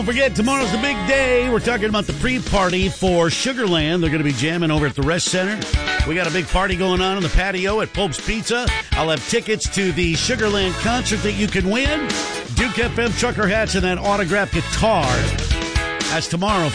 Don't forget, tomorrow's the big day. We're talking about the pre-party for Sugarland. They're going to be jamming over at the Rest Center. We got a big party going on in the patio at Pope's Pizza. I'll have tickets to the Sugarland concert that you can win. Duke FM trucker hats and that autographed guitar. That's tomorrow.